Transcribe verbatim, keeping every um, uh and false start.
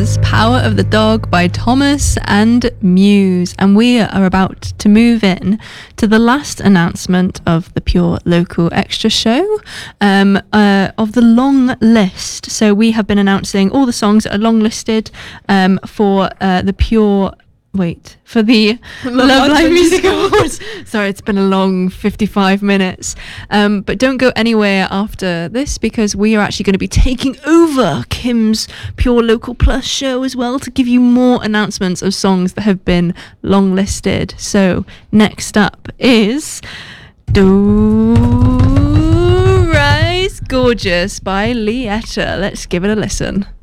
Power of the Dog by Thomas and Muse, and we are about to move in to the last announcement of the Pure Local Extra show um, uh, of the long list. So we have been announcing all the songs that are long listed um, for uh, the Pure Wait, for the Love Live Music Awards. Sorry, it's been a long fifty-five minutes. Um, but don't go anywhere after this, because we are actually going to be taking over Kim's Pure Local Plus show as well to give you more announcements of songs that have been long listed. So next up is Do Rise Gorgeous by Lietta. Let's give it a listen.